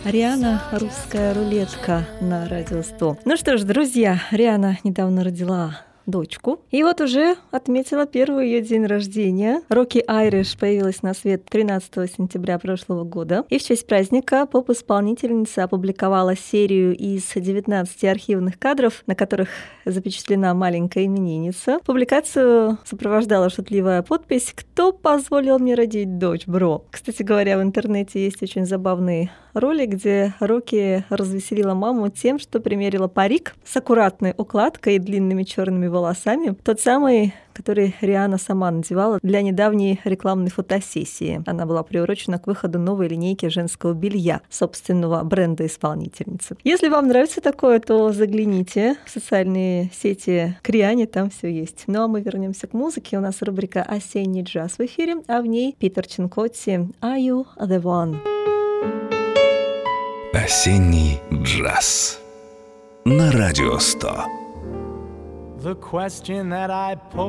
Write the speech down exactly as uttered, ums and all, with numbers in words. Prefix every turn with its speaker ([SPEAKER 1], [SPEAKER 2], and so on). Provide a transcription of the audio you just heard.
[SPEAKER 1] Риана «Русская рулетка» на Радио сто. Ну что ж, друзья, Риана недавно родила дочку. И вот уже отметила первый ее день рождения. Рокки Айриш появилась на свет тринадцатого сентября прошлого года. И в честь праздника поп-исполнительница опубликовала серию из девятнадцати архивных кадров, на которых запечатлена маленькая именинница. Публикацию сопровождала шутливая подпись «Кто позволил мне родить дочь, бро?». Кстати говоря, в интернете есть очень забавный ролик, где Рокки развеселила маму тем, что примерила парик с аккуратной укладкой и длинными черными волосами. Тот самый, который Риана сама надевала для недавней рекламной фотосессии. Она была приурочена к выходу новой линейки женского белья собственного бренда исполнительницы. Если вам нравится такое, то загляните в социальные сети к Риане, там все есть. Ну а мы вернемся к музыке. У нас рубрика «Осенний джаз» в эфире, а в ней Питер Чинкотти «Are You the One?».
[SPEAKER 2] Осенний джаз на Радио сто.
[SPEAKER 3] The question that I pose